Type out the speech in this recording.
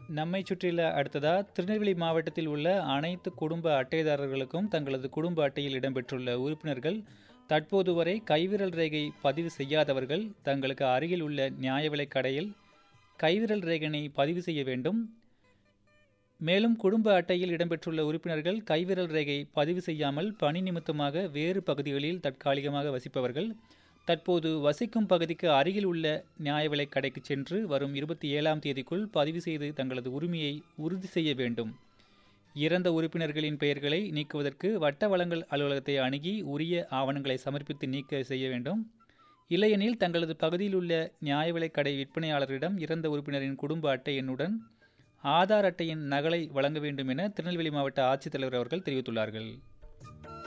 நம்மை சுற்றியுள்ள அடுத்ததா திருநெல்வேலி மாவட்டத்தில் உள்ள அனைத்து குடும்ப அட்டைதாரர்களுக்கும் தங்களது குடும்ப அட்டையில் இடம்பெற்றுள்ள உறுப்பினர்கள் தற்போது வரை கைவிரல் ரேகை பதிவு செய்யாதவர்கள் தங்களுக்கு அருகில் உள்ள நியாய விலைக் கடையில் கைவிரல் ரேகையினை பதிவு செய்ய வேண்டும். மேலும் குடும்ப அட்டையில் இடம்பெற்றுள்ள உறுப்பினர்கள் கைவிரல் ரேகை பதிவு செய்யாமல் பணி நிமித்தமாக வேறு பகுதிகளில் தற்காலிகமாக வசிப்பவர்கள் தற்போது வசிக்கும் பகுதிக்கு அருகில் உள்ள நியாய விலைக் கடைக்கு சென்று வரும் 27ஆம் தேதிக்குள் பதிவு செய்து தங்களது உரிமையை உறுதி செய்ய வேண்டும். இறந்த உறுப்பினர்களின் பெயர்களை நீக்குவதற்கு வட்ட வழங்கல் அலுவலகத்தை அணுகி உரிய ஆவணங்களை சமர்ப்பித்து நீக்க செய்ய வேண்டும். இல்லையெனில் தங்களது பகுதியில் உள்ள நியாய விலைக் கடை விற்பனையாளரிடம் இறந்த உறுப்பினரின் குடும்ப அட்டை எண்ணுடன் ஆதார் அட்டையின் நகலை வழங்க வேண்டும் என திருநெல்வேலி மாவட்ட ஆட்சித்தலைவர் அவர்கள் தெரிவித்துள்ளார்கள்.